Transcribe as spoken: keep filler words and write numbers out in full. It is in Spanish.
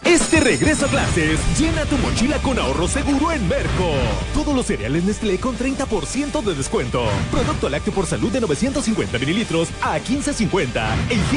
Este regreso a clases, llena tu mochila con ahorro seguro en Merco. Todos los cereales Nestlé con treinta por ciento de descuento. Producto lácteo por salud de novecientos cincuenta mililitros a quince cincuenta.